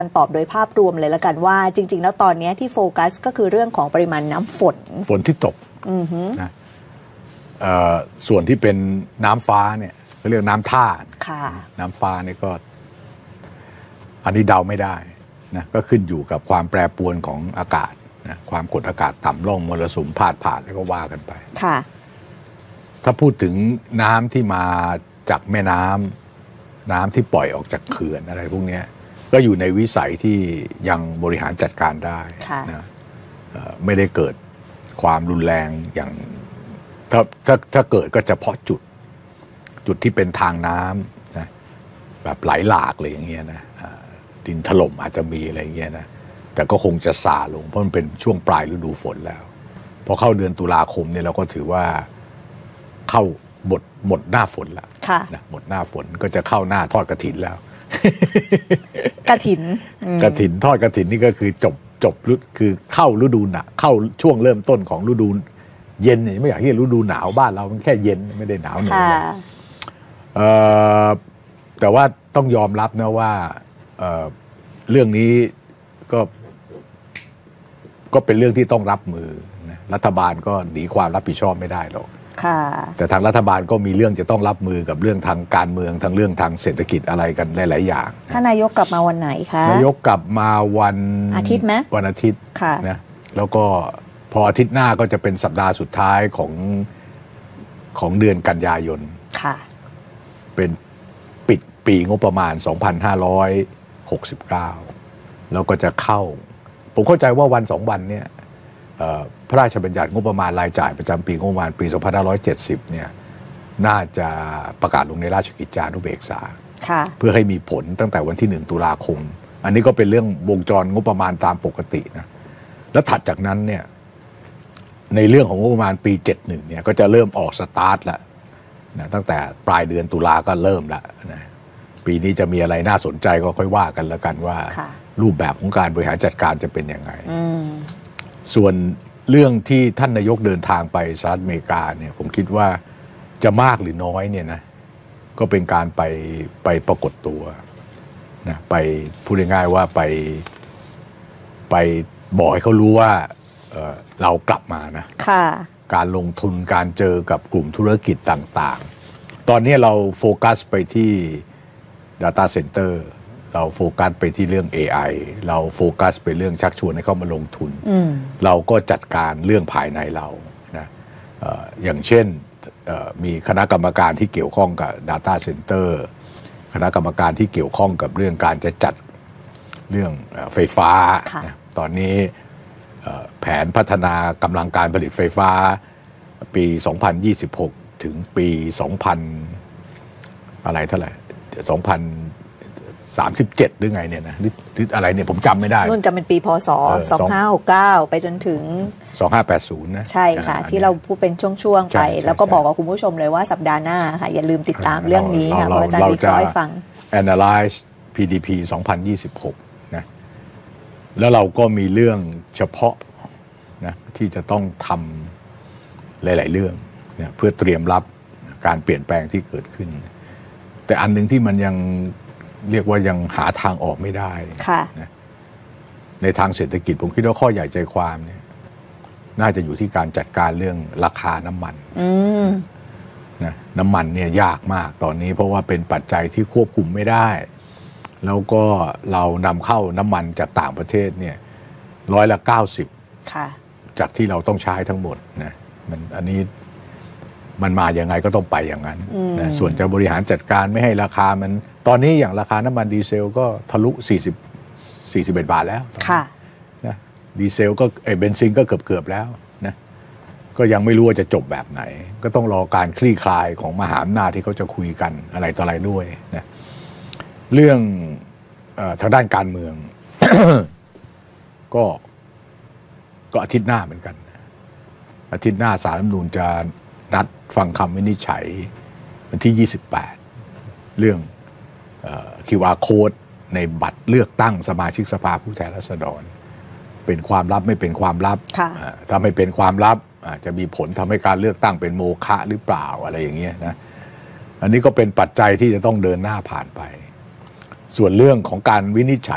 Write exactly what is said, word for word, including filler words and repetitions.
ตอบโดยภาพรวมเลยละกันว่าจริงๆแล้วตอนนี้ที่โฟกัสก็คือเรื่องของปริมาณน้ำฝนฝนที่ตกนะส่วนที่เป็นน้ำฟ้าเนี่ยเขาเรียกน้ำท่าน้ำฟ้านี่ก็อันนี้เดาไม่ได้นะก็ขึ้นอยู่กับความแปรปรวนของอากาศนะความกดอากาศต่ำร่องมรสุมพาดผ่านแล้วก็ว่ากันไปค่ะถ้าพูดถึงน้ำที่มาจากแม่น้ำน้ำที่ปล่อยออกจากเขื่อนอะไรพวกนี้ก็อยู่ในวิสัยที่ยังบริหารจัดการได้นะไม่ได้เกิดความรุนแรงอย่างถ้าถ้าถ้าเกิดก็เฉพาะจุดจุดที่เป็นทางน้ำนะแบบไหลหลากเลยอย่างเงี้ยนะดินถล่มอาจจะมีอะไรอย่างเงี้ยนะแต่ก็คงจะซาลงเพราะมันเป็นช่วงปลายฤดูฝนแล้วพอเข้าเดือนตุลาคมเนี่ยเราก็ถือว่าเข้าหมดหมดหน้าฝนแล้วนะหมดหน้าฝนก็จะเข้าหน้าทอดกฐินแล้วกฐินกฐินทอดกฐินนี่ก็คือจบจบคือเข้าฤดูหนาวเข้าช่วงเริ่มต้นของฤดูเย็นเนี่ยไม่อยากให้ฤดูหนาวบ้านเรามันแค่เย็นไม่ได้หนาวเหนือแต่ว่าต้องยอมรับนะว่าเ, เรื่องนี้ก็ก็เป็นเรื่องที่ต้องรับมือนะรัฐบาลก็หนีความรับผิดชอบไม่ได้หรอกแต่ทางรัฐบาลก็มีเรื่องจะต้องรับมือกับเรื่องทางการเมืองทางเรื่องทางเศรษฐกิจอะไรกันหลายๆอย่างถ้านายกกลับมาวันไหนคะนายกกลับมาวันอาทิตย์ไหมวันอาทิตย์นะแล้วก็พออาทิตย์หน้าก็จะเป็นสัปดาห์สุดท้ายของของเดือนกันยายนค่ะเป็นปิดปีงบประมาณสองพันห้าร้อยหกสิบเก้าแล้วก็จะเข้าผมเข้าใจว่าวันสองวันเนี่ยพระราชบัญญัติงบประมาณรายจ่ายประจำปีงบประมาณปีสองพันห้าร้อยเจ็ดสิบเนี่ยน่าจะประกาศลงในราชกิจจานุเบกษาเพื่อให้มีผลตั้งแต่วันที่หนึ่งตุลาคมอันนี้ก็เป็นเรื่องวงจรงบประมาณตามปกตินะแล้วถัดจากนั้นเนี่ยในเรื่องของงบประมาณปีเจ็ดสิบเอ็ดเนี่ยก็จะเริ่มออกสตาร์ทแล้วนะตั้งแต่ปลายเดือนตุลาก็เริ่มแล้วนะปีนี้จะมีอะไรน่าสนใจก็ค่อยว่ากันแล้วกันว่ารูปแบบของการบริหารจัดการจะเป็นยังไงส่วนเรื่องที่ท่านนายกเดินทางไปสหรัฐอเมริกาเนี่ยผมคิดว่าจะมากหรือน้อยเนี่ยนะก็เป็นการไปไปปรากฏตัวนะไปพูดง่ายๆว่าไปไปบอกให้เขารู้ว่า เอ่อ เรากลับมานะการลงทุนการเจอกับกลุ่มธุรกิจต่างๆตอนนี้เราโฟกัสไปที่ Data Center เราโฟกัสไปที่เรื่อง เอ ไอ เราโฟกัสไปเรื่องชักชวนให้เข้ามาลงทุนเราก็จัดการเรื่องภายในเรานะ เอ่อ อย่างเช่นมีคณะกรรมการที่เกี่ยวข้องกับ Data Center คณะกรรมการที่เกี่ยวข้องกับเรื่องการจะจัดเรื่องไฟฟ้านะตอนนี้แผนพัฒนากำลังการผลิตไฟฟ้าปีสองพันยี่สิบหกถึงปีสองพันอะไรเท่าไหร่สองพันสามสิบเจ็ดหรือไงเนี่ยนะหรืออะไรเนี่ยผมจำไม่ได้นู่นจะเป็นปีพศสองพันห้าร้อยหกสิบเก้าไปจนถึงสองพันห้าร้อยแปดสิบนะใช่ค่ะที่เราพูดเป็นช่วงๆไปแล้วก็บอกกับคุณผู้ชมเลยว่าสัปดาห์หน้าค่ะอย่าลืมติดตามเรื่องนี้ค่ะเพราะอาจารย์วิเคราะห์ให้ฟัง Analyze พี ดี พี สองพันยี่สิบหกนะแล้วเราก็มีเรื่องเฉพาะนะที่จะต้องทำหลายๆเรื่องนะเพื่อเตรียมรับการเปลี่ยนแปลงที่เกิดขึ้นแต่อันหนึ่งที่มันยังเรียกว่ายังหาทางออกไม่ได้นะในทางเศรษฐกิจผมคิดว่าข้อใหญ่ใจความเนี่ยน่าจะอยู่ที่การจัดการเรื่องราคาน้ำมันนะน้ำมันเนี่ยยากมากตอนนี้เพราะว่าเป็นปัจจัยที่ควบคุมไม่ได้แล้วก็เรานำเข้าน้ำมันจากต่างประเทศเนี่ยร้อยละเก้าสิบจากที่เราต้องใช้ทั้งหมดนะมันอันนี้มันมาอย่างไงก็ต้องไปอย่างนั้นนะส่วนจะบริหารจัดการไม่ให้ราคามันตอนนี้อย่างราคาน้ำมันดีเซลก็ทะลุสี่สิบ สี่สิบเอ็ดบาทแล้วนะดีเซลก็ไอ้เบนซินก็เกือบๆแล้วนะก็ยังไม่รู้ว่าจะจบแบบไหนก็ต้องรอการคลี่คลายของมหาอำนาจที่เขาจะคุยกันอะไรต่ออะไรด้วยนะเรื่องเอ่อทางด้านการเมือง ก็ก็อาทิตย์หน้าเหมือนกันอาทิตย์หน้าศาลรัฐธรรมนูญจะนัดฟังคำวินิจฉัยวันที่ยี่สิบแปดเรื่องเอ่อ คิว อาร์ Code ในบัตรเลือกตั้งสมาชิกสภาผู้แทนราษฎรเป็นความลับไม่เป็นความลับถ้าไม่เป็นความลับจะมีผลทำให้การเลือกตั้งเป็นโมฆะหรือเปล่าอะไรอย่างเงี้ยนะอันนี้ก็เป็นปัจจัยที่จะต้องเดินหน้าผ่านไปส่วนเรื่องของการวินิจฉัย